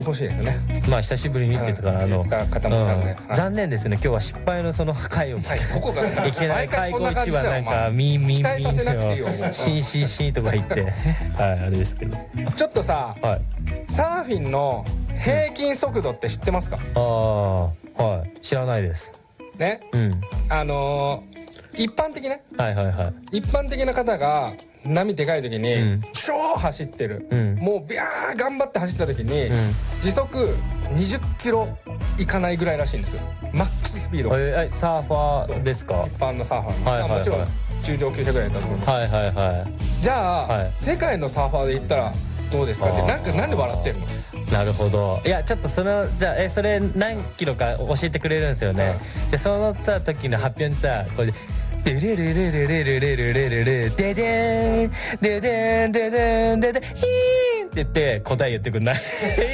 欲しいですね。 まあ久しぶりにって言ってから言った方もいたんで、はい残念ですね。今日は失敗のその回をはい、どこからいきなり開口一番なんか期待させなくていいよもうシーシーシーとか言ってはいあれですけど、 ちょっとさ、 はいサーフィンの平均速度って知ってますか？ ああはい知らないです。 ね、 うん一般的ね、 はいはいはい一般的な方が波でかい時に、 うん超走ってる、 うんもうビャー頑張って走った時に、 うん時速20キロいかないぐらいらしいんですよ、マックススピードが。 サーファーですか？ 一般のサーファー、 はいはいはいまあもちろん中上級者ぐらいだと思います。 はいはいはじゃあ、 はい世界のサーファーで言ったらどうですかって、 あーなんで笑ってるの？ いなるほど。いやちょっとそのじゃあそれ何キロか教えてくれるんですよね。じゃあそのさ時の発表にさこれでデレレレレレレレレレレレデデンデデンデデンデデンヒーンって言って答え言ってくんない？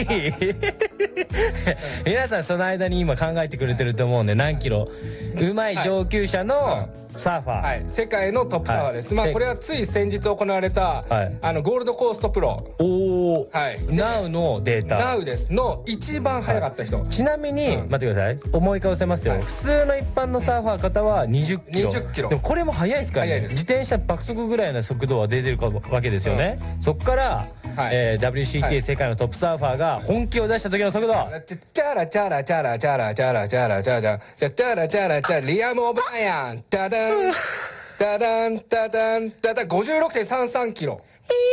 皆さんその間に今考えてくれてると思うんで何キロうまい上級者のサーファー、 はい、世界のトップサーファーです、まあこれはつい先日行われた、ゴールドコーストプロ、 おお、 はい、 NOW のデータ NOWですの一番速かった人、 ちなみに、待ってください思い返せますよ、普通の一般のサーファー方は20キロ 20キロでもこれも速いですからね。自転車爆速ぐらいの速度は出てるわけですよね、そっから、WCT 世界のトップサーファーが本気を出した時の速度、 チャラチャラチャラチャラチャラチャラチャラチャラチャラチャラチャラリアム・オブライアンダダンダダンダダンダダン 56.33 キロ。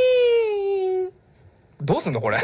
どうすんのこれ？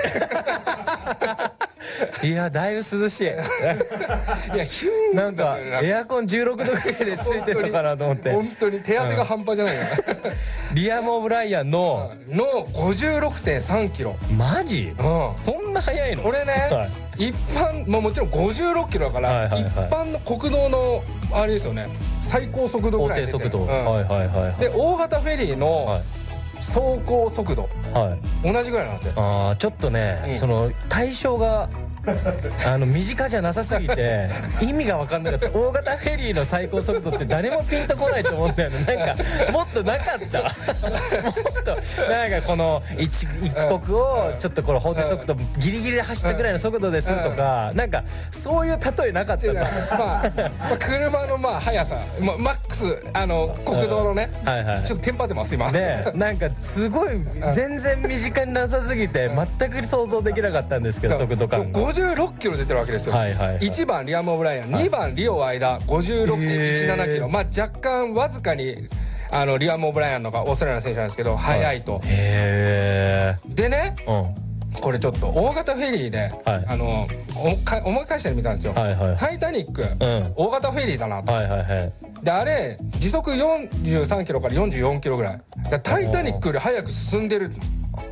いやだいぶ涼しい。いやヒューなんかエアコン16度ぐらいでついてるのかなと思って。 本当に手汗が半端じゃないよ。 リアム・オブライアンの 56.3 キロ。 マジ？そんな速いの？ これね、一般もちろん56キロだから一般の国道のあれですよね、最高速度ぐらい出てる。 法定速度、はいはいはいで大型フェリーの走行速度同じぐらいなんで、 ああちょっとね、その対象が身近じゃなさすぎて意味が分かんなかった。大型フェリーの最高速度って誰もピンとこないと思うんだよね。なんかもっとなかったもっとなんかこの一国をちょっとこの法定速度ギリギリで走ったぐらいの速度ですとか、なんかそういう例えなかったんだ。 まあ車の速さマックス国道のね、ちょっとテンパってます今ね。なんかすごい全然身近になさすぎて全く想像できなかったんですけど、速度感が 56キロ出てるわけですよ。1番リアム・オブライアン、2番リオ・アイダ 56.17 キロ、まあ若干わずかにリアム・オブライアンのがオーストラリアの選手なんですけど速いと。でね、これちょっと大型フェリーで思い返してみたんですよ。タイタニック大型フェリーだなと。であれ時速43キロから44キロぐらいタイタニックより速く進んでる。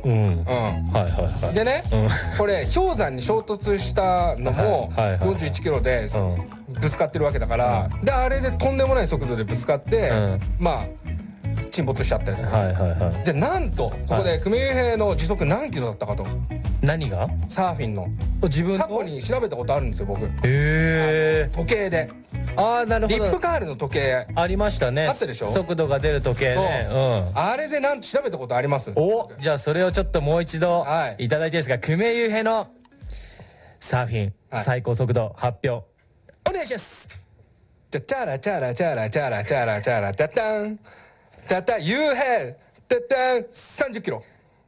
でね、これ氷山に衝突したのも41キロでぶつかってるわけだから、であれでとんでもない速度でぶつかってまあ沈没しちゃったんですよ。じゃあなんとここで久米雄平の時速何キロだったかと。 何が？ サーフィンの自分過去に調べたことあるんですよ僕。時計で。 ああなるほど。 リップカールの時計ありましたね。 あったでしょ。 速度が出る時計ね。 あれでなんと調べたことあります。 お、じゃあそれをちょっともう一度いただいていいですか。久米雄平のサーフィン最高速度発表お願いします。 じゃチャラチャラチャラチャラチャラチャラタタンタタ雄平タタン30キロ。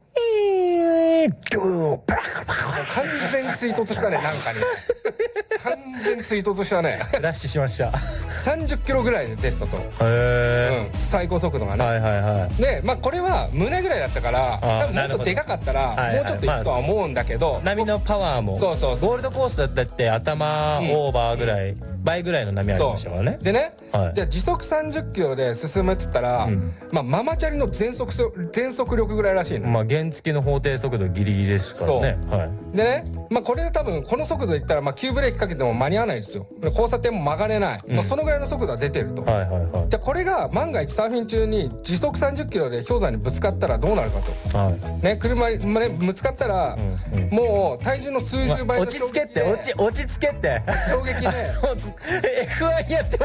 完全追突したね、なんかに完全追突したね。 ラッシュしました。 30キロぐらいで出てたと。最高速度がね。でまあこれは胸ぐらいだったから多分もっとでかかったらもうちょっといくとは思うんだけど、 波のパワーもゴールドコースだったって頭オーバーぐらい倍ぐらいの波ありましたからね。 でね、じゃあ時速30キロで進むっつったらママチャリの全速力ぐらいらしいの。 まあ原付の法定速度ギリギリですからね。 でね、まあこれで多分この速度でいったら急ブレーキかけても間に合わないですよ。交差点も曲がれない、そのぐらいの速度は出てると。じゃあこれが万が一サーフィン中に時速30キロで氷山にぶつかったらどうなるかと。ね、車にぶつかったらもう体重の数十倍の落ち着けって落ち着けって衝撃で F1 やっても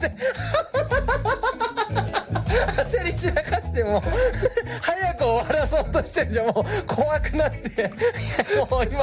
焦り散らかしても早く終わらそうとしてるじゃん。もう怖くなってもう今